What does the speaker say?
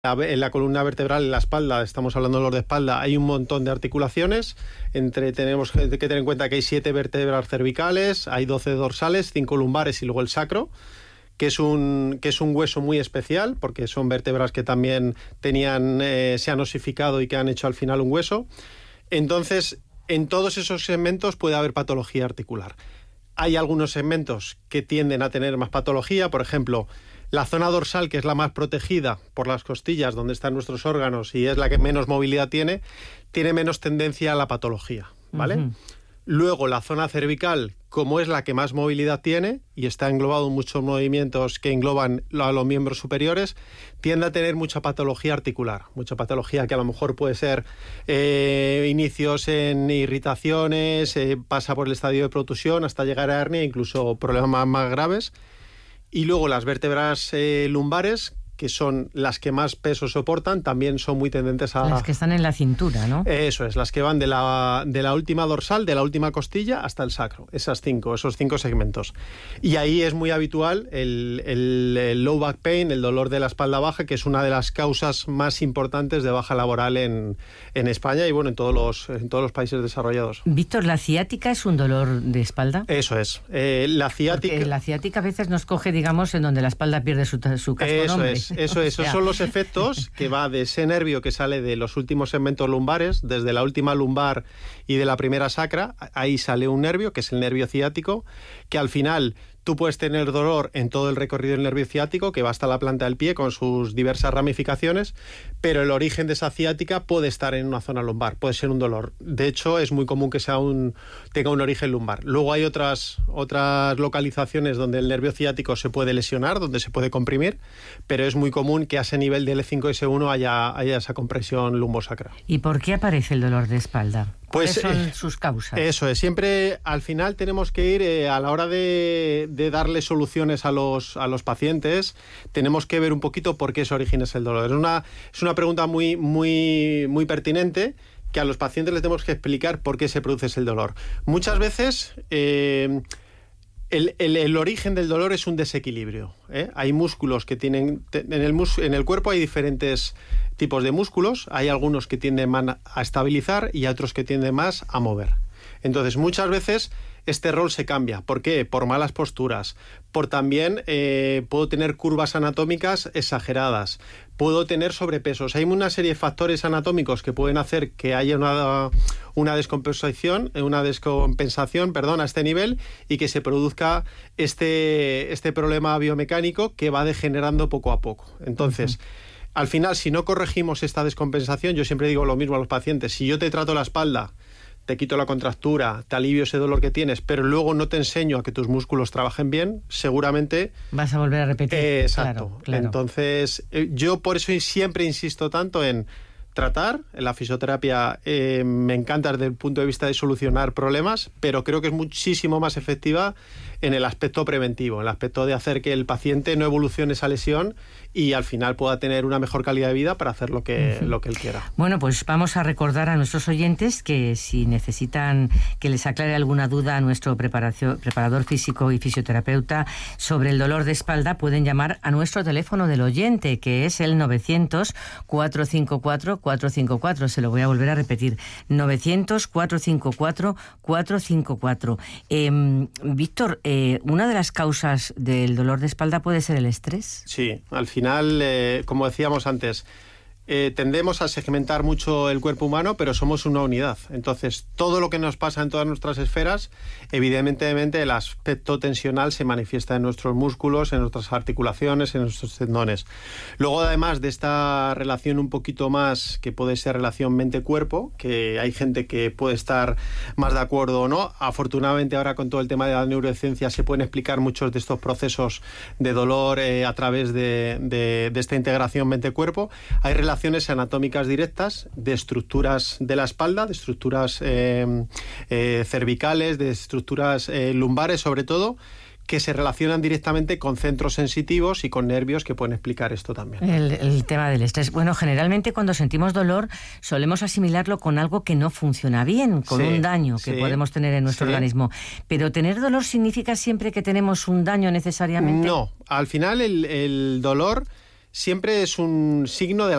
En la columna vertebral, en la espalda, estamos hablando de dolor de espalda, hay un montón de articulaciones. Tenemos que tener en cuenta que hay 7 vértebras cervicales, hay 12 dorsales, 5 lumbares y luego el sacro, que es un hueso muy especial, porque son vértebras que también se han osificado y que han hecho al final un hueso. Entonces, en todos esos segmentos puede haber patología articular. Hay algunos segmentos que tienden a tener más patología, por ejemplo, la zona dorsal, que es la más protegida por las costillas, donde están nuestros órganos y es la que menos movilidad tiene menos tendencia a la patología, ¿vale? Uh-huh. Luego, la zona cervical, como es la que más movilidad tiene y está englobado en muchos movimientos que engloban a los miembros superiores, tiende a tener mucha patología articular, mucha patología que a lo mejor puede ser inicios en irritaciones, pasa por el estadio de protusión hasta llegar a hernia, incluso problemas más graves. Y luego las vértebras lumbares, que son las que más peso soportan, también son muy tendentes a... Las que están en la cintura, ¿no? Eso es, las que van de la última dorsal, de la última costilla hasta el sacro, esos 5 segmentos. Y ahí es muy habitual el low back pain, el dolor de la espalda baja, que es una de las causas más importantes de baja laboral en España y bueno, en todos los países desarrollados. Víctor, ¿la ciática es un dolor de espalda? Eso es. La ciática... Porque la ciática a veces nos coge, digamos, en donde la espalda pierde su casco nombre. Esos son los efectos que va de ese nervio que sale de los últimos segmentos lumbares, desde la última lumbar y de la primera sacra, ahí sale un nervio, que es el nervio ciático, que al final tú puedes tener dolor en todo el recorrido del nervio ciático, que va hasta la planta del pie con sus diversas ramificaciones, pero el origen de esa ciática puede estar en una zona lumbar, puede ser un dolor. De hecho, es muy común que tenga un origen lumbar. Luego hay otras localizaciones donde el nervio ciático se puede lesionar, donde se puede comprimir, pero es muy común que a ese nivel de L5 y S1 haya esa compresión lumbosacra. ¿Y por qué aparece el dolor de espalda? Pues ¿Cuáles son sus causas? Eso es, siempre al final tenemos que ir a la hora de darle soluciones a los pacientes, tenemos que ver un poquito por qué ese origen es el dolor. Es una pregunta muy, muy, muy pertinente, que a los pacientes les tenemos que explicar por qué se produce ese dolor. Muchas veces el origen del dolor es un desequilibrio, ¿eh? Hay músculos que tienen... En el cuerpo hay diferentes tipos de músculos, hay algunos que tienden más a estabilizar y otros que tienden más a mover. Entonces, muchas veces este rol se cambia. ¿Por qué? Por malas posturas. Por también puedo tener curvas anatómicas exageradas. Puedo tener sobrepesos. Hay una serie de factores anatómicos que pueden hacer que haya una descompensación a este nivel y que se produzca este problema biomecánico que va degenerando poco a poco. Entonces, al final, si no corregimos esta descompensación, yo siempre digo lo mismo a los pacientes, si yo te trato la espalda, te quito la contractura, te alivio ese dolor que tienes, pero luego no te enseño a que tus músculos trabajen bien, seguramente... vas a volver a repetir. Exacto. Claro. Entonces, yo por eso siempre insisto tanto en tratar. La fisioterapia me encanta desde el punto de vista de solucionar problemas, pero creo que es muchísimo más efectiva en el aspecto preventivo, en el aspecto de hacer que el paciente no evolucione esa lesión y al final pueda tener una mejor calidad de vida para hacer lo que él quiera. Bueno, pues vamos a recordar a nuestros oyentes que si necesitan que les aclare alguna duda a nuestro preparador físico y fisioterapeuta sobre el dolor de espalda, pueden llamar a nuestro teléfono del oyente, que es el 900-454-454. Se lo voy a volver a repetir. 900-454-454. Víctor, ¿una de las causas del dolor de espalda puede ser el estrés? Sí, al final, como decíamos antes, tendemos a segmentar mucho el cuerpo humano, pero somos una unidad. Entonces, todo lo que nos pasa en todas nuestras esferas, evidentemente el aspecto tensional se manifiesta en nuestros músculos, en nuestras articulaciones, en nuestros tendones. Luego, además de esta relación un poquito más, que puede ser relación mente-cuerpo, que hay gente que puede estar más de acuerdo o no, afortunadamente ahora con todo el tema de la neurociencia se pueden explicar muchos de estos procesos de dolor a través de esta integración mente-cuerpo. Hay relaciones anatómicas directas de estructuras de la espalda, de estructuras cervicales, de estructuras lumbares sobre todo, que se relacionan directamente con centros sensitivos y con nervios que pueden explicar esto también. El tema del estrés. Bueno, generalmente cuando sentimos dolor solemos asimilarlo con algo que no funciona bien, con un daño que podemos tener en nuestro organismo. Pero ¿tener dolor significa siempre que tenemos un daño necesariamente? No, al final el dolor siempre es un signo de